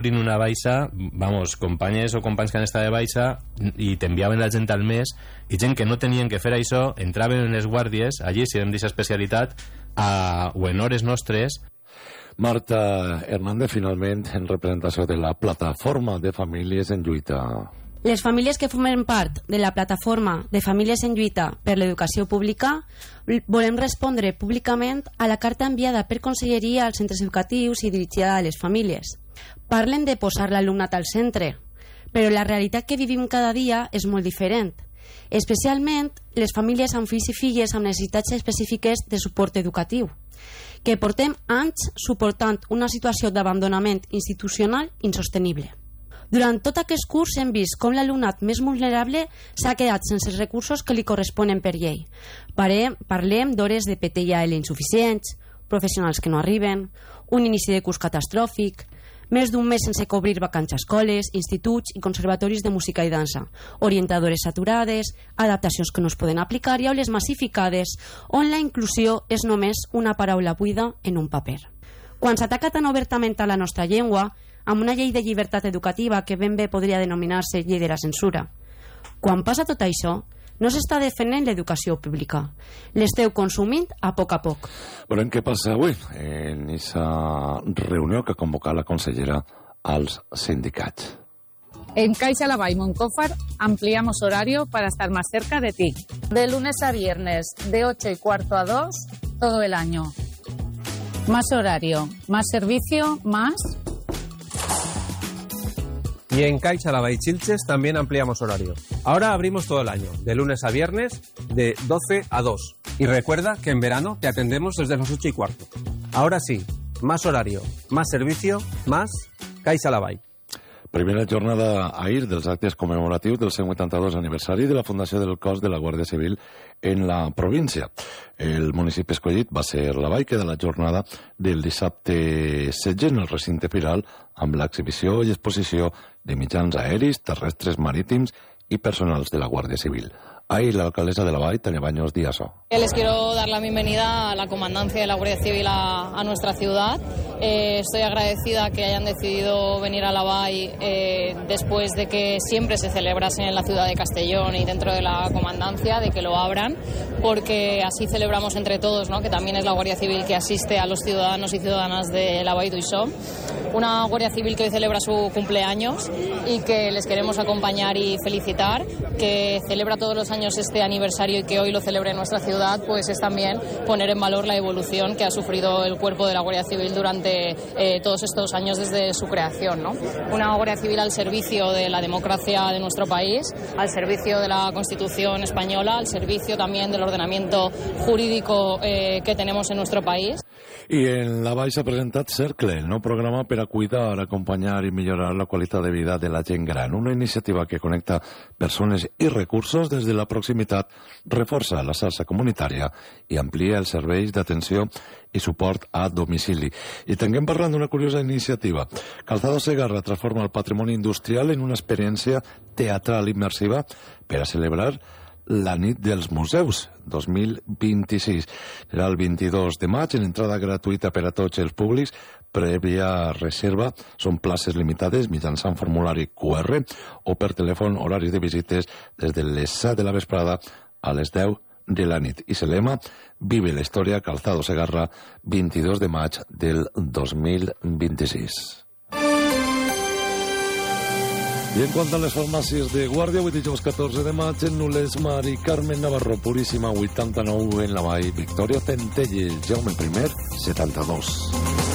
una baixa, vamos, companyes o companys que han estat de baixa i t'enviaven la gent al mes, i gent que no tenien que fer això entraven en les guàrdies, allí si érem d'aquesta especialitat, o en hores nostres. Marta Hernández, finalment, en representació de la Plataforma de Famílies en Lluita. Les famílies que formen part de la Plataforma de Famílies en Lluita per l'Educació Pública volem respondre públicament a la carta enviada per Conselleria als centres educatius i dirigida a les famílies. Parlen de posar l'alumnat al centre, però la realitat que vivim cada dia és molt diferent, especialment les famílies amb fills i filles amb necessitats específiques de suport educatiu, que portem anys suportant una situació d'abandonament institucional insostenible. Durant tot aquest curs hem vist com l'alumnat més vulnerable s'ha quedat sense els recursos que li corresponen per llei. Parlem d'hores de PTIAL insuficients, professionals que no arriben, un inici de curs catastròfic, més d'un mes sense cobrir vacants a escoles, instituts i conservatoris de música i dansa, orientadores saturades, adaptacions que no es poden aplicar i aules massificades on la inclusió és només una paraula buida en un paper. Quan s'ataca tan obertament a la nostra llengua, amb una llei de llibertat educativa que ben bé podria denominar-se llei de la censura, quan passa tot això, no s'està defendent l'educació pública. L'esteu consumint a poc. Veurem què passa avui en aquesta reunió que ha convocat la consellera als sindicats. En Caixa Laval y Moncófar ampliamos horario para estar más cerca de ti. De lunes a viernes, de 8:15 a 2, todo el año. Más horario, más servicio, más... Y en Caixa Laval y Chilches también ampliamos horario. Ahora abrimos todo el año, de lunes a viernes, de 12 a 2. Y recuerda que en verano te atendemos desde las 8:15. Ahora sí, más horario, más servicio, más Caixa Laval. Primera jornada ahir dels actes commemoratius del 182 aniversari de la fundació del cos de la Guàrdia Civil en la província. El municipi escollit va ser la Vall, que de la jornada del dissabte 16 en el recinte firal amb l'exhibició i exposició de mitjans aeris, terrestres, marítims i personals de la Guàrdia Civil. Ahí la alcaldesa de la Vall, Tania Baños Díazo. Les quiero dar la bienvenida a la comandancia de la Guardia Civil a nuestra ciudad. Estoy agradecida que hayan decidido venir a la Vall después de que siempre se celebrase en la ciudad de Castellón y dentro de la comandancia, de que lo abran, porque así celebramos entre todos, ¿no? Que también es la Guardia Civil que asiste a los ciudadanos y ciudadanas de la Vall d'Uixó. Una Guardia Civil que hoy celebra su cumpleaños y que les queremos acompañar y felicitar, que celebra todos los años este aniversario y que hoy lo celebre en nuestra ciudad, pues es también poner en valor la evolución que ha sufrido el cuerpo de la Guardia Civil durante todos estos años desde su creación, ¿no? Una Guardia Civil al servicio de la democracia de nuestro país, al servicio de la Constitución española, al servicio también del ordenamiento jurídico que tenemos en nuestro país. I en la Vall s'ha presentat Cercle, el nou programa per a cuidar, acompanyar i millorar la qualitat de vida de la gent gran. Una iniciativa que connecta persones i recursos des de la proximitat, reforça la xarxa comunitària i amplia els serveis d'atenció i suport a domicili. I tinguem parlant d'una curiosa iniciativa. Calzado Segarra transforma el patrimoni industrial en una experiència teatral immersiva per a celebrar la nit dels museus 2026. Serà el 22 de maig, en entrada gratuïta per a tots els públics, prèvia reserva, són places limitades mitjançant formulari QR o per telèfon, horaris de visites des de les 7 de la vesprada a les 10 de la nit. I se lema Vive la història, Calzado Segarra, 22 de maig del 2026. I en quant a les farmàcies de Guàrdia, avui dijous 14 de maig, en Nules, Mari Carmen Navarro, Puríssima, 89 en la Vall, Victòria Centelles, Jaume I, 72.